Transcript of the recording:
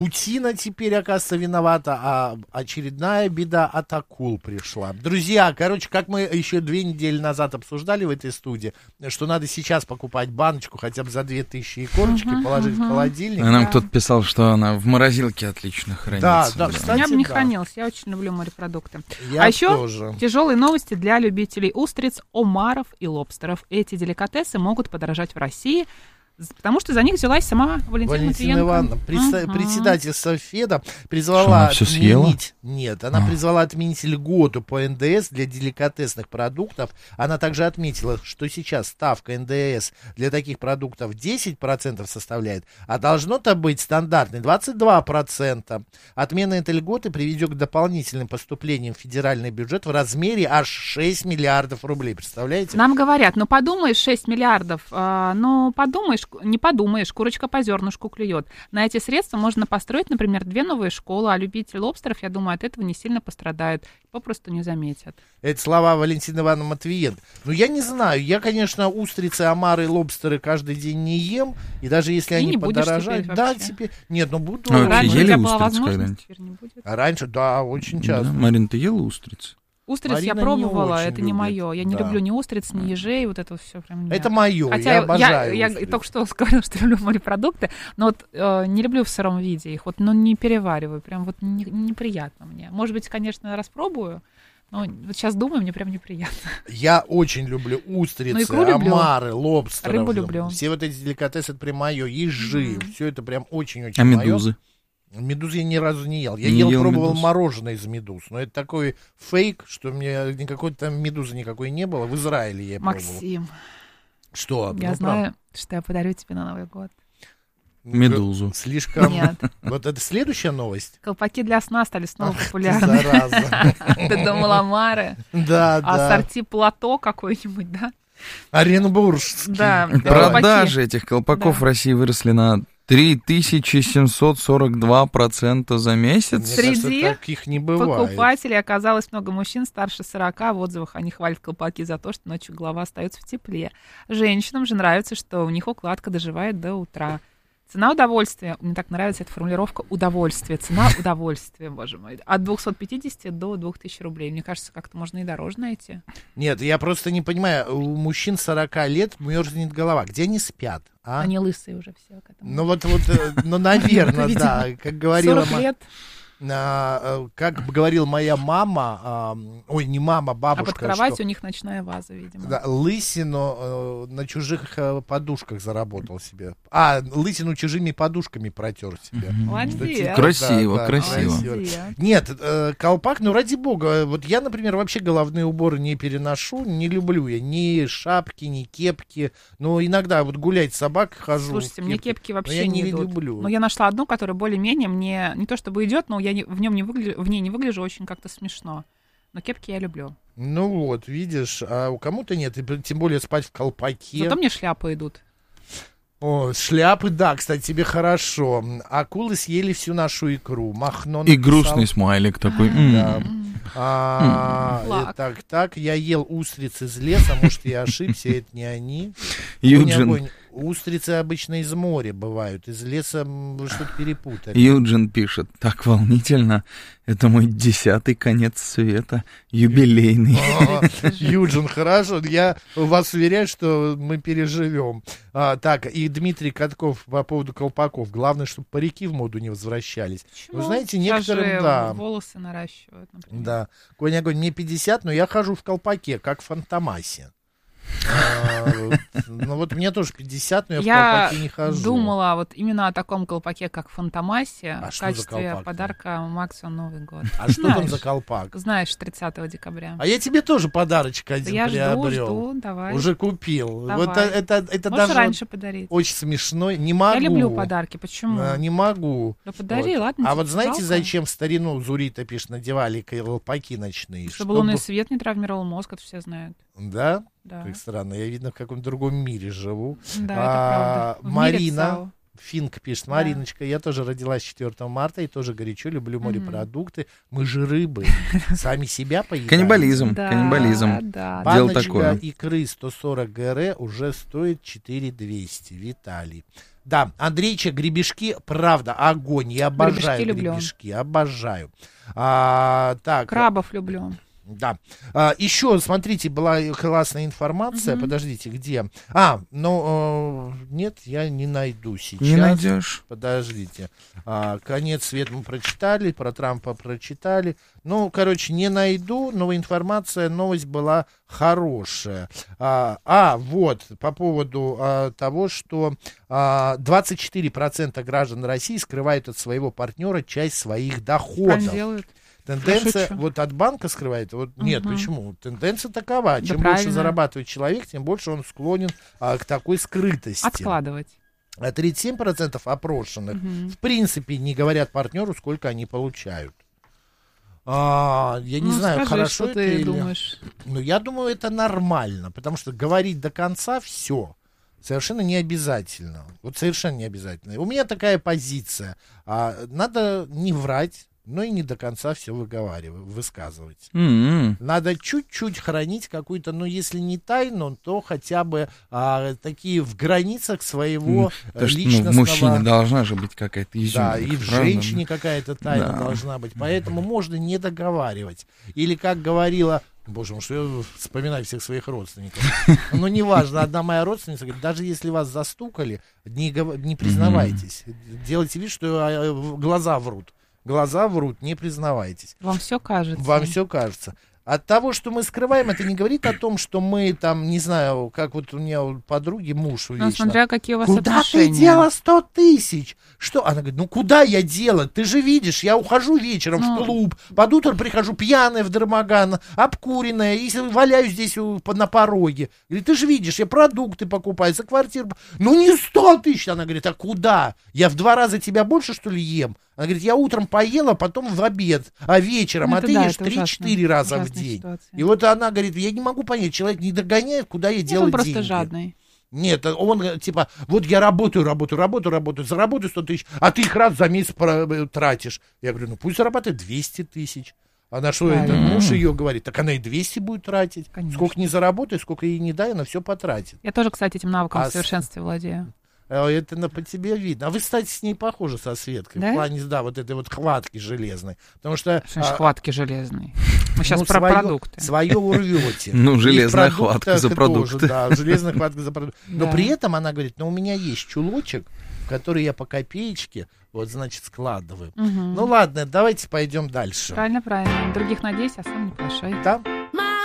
Путина теперь, оказывается, виновата, а очередная беда от акул пришла. Друзья, короче, как мы еще 2 недели назад обсуждали в этой студии, что надо сейчас покупать баночку хотя бы за 2000 икорочки, положить в холодильник. Нам кто-то писал, что она в морозилке отлично хранится. Да, кстати, у меня бы не хранилась, я очень люблю морепродукты. Я А еще тоже. тяжелые новости для любителей устриц, омаров и лобстеров. Эти деликатесы могут подорожать в России, потому что за них взялась сама Валентина Матвиенко. Ивановна, председатель Совфеда, призвала всё съела? отменить... Нет, она призвала отменить льготу по НДС для деликатесных продуктов. Она также отметила, что сейчас ставка НДС для таких продуктов 10% составляет, а должно-то быть стандартной 22%. Отмена этой льготы приведет к дополнительным поступлениям в федеральный бюджет в размере аж 6 миллиардов рублей. Представляете? Нам говорят, ну подумаешь, 6 миллиардов, ну подумаешь, не подумаешь, курочка по зернышку клюет. На эти средства можно построить, например, 2 новые школы, а любители лобстеров, я думаю, от этого не сильно пострадают, попросту не заметят. Это слова Валентины Ивановны Матвиенко. Ну, я не знаю. Я, конечно, устрицы, омары, лобстеры каждый день не ем. И даже если они подорожают... Да, теперь... Нет, ну буду... Раньше ели у тебя была устриц возможность, когда-нибудь? теперь не будет. А раньше, да, очень часто. Да. Марин, ты ела устриц? Устриц Марина я не пробовала, очень это не любит. мое. Я не Да. люблю ни устриц, ни ежей, вот это все прям нет. Это мое, Хотя я обожаю я устриц. только что сказала, что люблю морепродукты, но вот не люблю в сыром виде их, вот, но не перевариваю, прям вот неприятно мне. Может быть, конечно, распробую, но вот сейчас думаю, мне прям неприятно. Я очень люблю устрицы, Ну, икру люблю. омары, лобстеры. Рыбу люблю. Все вот эти деликатесы, это прям мое. Ежи, все это прям очень-очень А мое. медузы? Медузы я ни разу не ел. Я Не ел пробовал медуз. мороженое из медуз. Но это такой фейк, что мне никакой там медузы никакой не было. В Израиле я пробовал. Максим, Что? я Ну, знаю, что я подарю тебе на Новый год. правда. Медузу. Слишком... Нет. Вот это следующая новость? Колпаки для сна стали снова Ах ты, популярны. зараза. Ты думала, омары? Да, А да. сорти плато какой-нибудь, да? Оренбургский. Да. Продажи этих колпаков Да. в России выросли на 3742% за месяц. Мне кажется, Среди таких не бывает. покупателей оказалось много мужчин старше 40. В отзывах они хвалят колпаки за то, что ночью голова остается в тепле. Женщинам же нравится, что у них укладка доживает до утра. Цена удовольствия. Мне так нравится эта формулировка удовольствие. Цена удовольствия, боже мой. От 250 до 2000 рублей. Мне кажется, как-то можно и дороже найти. Нет, я просто не понимаю, у мужчин 40 лет мерзнет голова. Где они спят? А? Они лысые уже все к этому. Ну вот, ну, наверное, Видимо, да. Как говорила, 40 лет, как говорила моя мама, ой, не мама, а бабушка, под кроватью что, у них ночная ваза, видимо. да, лысину на чужих подушках заработал себе. А, лысину чужими подушками протер себе. Молодец. Что типа, Красиво, да, красиво. Молодец. Нет, колпак, ну ради бога, вот я, например, вообще головные уборы не переношу, не люблю я ни шапки, ни кепки, но иногда вот гулять с собакой хожу. Слушайте, в мне кепке. кепки Но вообще я не идут. люблю. Но я нашла одну, которая более-менее мне не то чтобы идет, но я в ней не выгляжу очень как-то смешно. Но кепки я люблю. Ну вот, видишь, а у кому-то нет, и тем более спать в колпаке. Зато мне шляпы идут. О, шляпы, да, кстати, тебе хорошо. Акулы съели всю нашу икру. Махно И написал. грустный смайлик такой. Да. Флаг. Так, я ел устриц из леса, может, я ошибся, это не они. Юджин, Огонь. Устрицы обычно из моря бывают, из леса вы что-то перепутали. Юджин пишет, так волнительно, это мой 10-й конец света, юбилейный. Юджин, хорошо, я вас уверяю, что мы переживем. Так, и Дмитрий Катков по поводу колпаков. Главное, чтобы парики в моду не возвращались. Почему? Вы знаете, Сейчас некоторым, же да. волосы наращивают, например. Да. Огонь, мне 50, но я хожу в колпаке, как в Фантомасе. Ну вот мне тоже 50, но я в колпаке не хожу. думала вот именно о таком колпаке, как в Фантомасе, А в что за качестве колпак? подарка Максу на Новый год. А что там Знаешь. за колпак? Знаешь, 30 декабря. А я тебе тоже подарочек один Я приобрел. жду, давай. Уже купил. Давай. Вот это Можешь даже раньше подарить. очень смешно. Не могу. Я люблю подарки, почему? Не могу. Да подари, Вот. ладно. А тебе вот знаете, жалко? зачем в старину Зурита пишет, надевали колпаки ночные? Чтобы лунный свет не травмировал мозг, это все знают. Да? Да, Как странно. Я, видно, в каком-то другом мире живу. да, это правда. В мире Марина ЦАО. Финк пишет, Да. Мариночка, я тоже родилась 4 марта и тоже горячо люблю морепродукты. Мы же рыбы. Сами себя поедаем. Каннибализм, Да, каннибализм. да. Дело Баночка такое. икры 140 ГР уже стоит 4200. Виталий. Да, Андрейчик, гребешки, правда, огонь. Я обожаю гребешки, обожаю. Так. Крабов люблю. Да. Еще, смотрите, была классная информация. Подождите, где? Нет, я не найду сейчас. Не найдешь. Подождите. Конец света мы прочитали, про Трампа прочитали. Не найду, но информация, новость была хорошая. Вот, по поводу того, что 24% граждан России скрывают от своего партнера часть своих доходов. Делают. Тенденция вот от банка скрывает. Нет, почему? Тенденция такова. Чем больше зарабатывает человек, тем больше он склонен к такой скрытости. Откладывать. 37% опрошенных в принципе не говорят партнеру, сколько они получают. Я не знаю, скажи, хорошо что это ты или... думаешь. Я думаю, это нормально, потому что говорить до конца все совершенно не обязательно. Вот совершенно не обязательно. У меня такая позиция. Надо не врать, но и не до конца все высказывать. Надо чуть-чуть хранить какую-то, если не тайну, то хотя бы такие в границах своего личностного... В мужчине должна же быть какая-то изюминка. Да, и в женщине какая-то тайна должна быть. Поэтому можно не договаривать. Или, как говорила... Боже мой, что я вспоминаю всех своих родственников. Неважно, одна моя родственница говорит, даже если вас застукали, не признавайтесь. Делайте вид, что глаза врут. Глаза врут, не признавайтесь. Вам все кажется. Вам все кажется. От того, что мы скрываем, это не говорит о том, что мы там, не знаю, как вот у меня у подруги муж вечно. Смотря какие у вас куда отношения. ты дела 100 тысяч? Что? Она говорит, куда я дела? Ты же видишь, я ухожу вечером в клуб, под утро прихожу пьяная в Дормаган, обкуренная, и валяюсь здесь на пороге. Говорит, ты же видишь, я продукты покупаю, за квартиру. Не 100 тысяч. Она говорит, а куда? Я в 2 раза тебя больше, что ли, ем? Она говорит, я утром поела, потом в обед, а вечером, ты ешь 3-4 раза в день. Ситуация. И вот она говорит, я не могу понять, человек не догоняет, куда я делаю деньги. Он просто жадный. Нет, он типа, вот я работаю, заработаю 100 тысяч, а ты их раз за месяц тратишь. Я говорю, пусть зарабатывает 200 тысяч. Она что, это муж ее говорит, так она и 200 будет тратить. Конечно. Сколько не заработает, сколько ей не дай, она все потратит. Я тоже, кстати, этим навыком в совершенстве владею. Это по тебе видно. А вы, кстати, с ней похожи со Светкой. Да? В плане, вот этой вот хватки железной. Потому что... хватки железной? Мы сейчас про продукты. Свое урвете. Железная хватка за продукты. Да, железная хватка за продукты. Но при этом она говорит, у меня есть чулочек, в который я по копеечке, складываю. Ладно, давайте пойдем дальше. Правильно. Других надейся, а сам не плашай. Да.